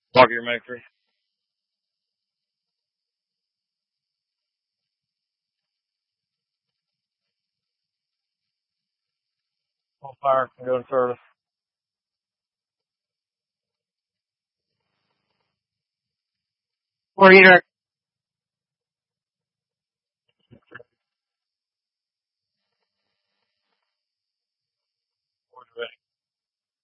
Talk to your maker. On fire. I'm doing service. Or either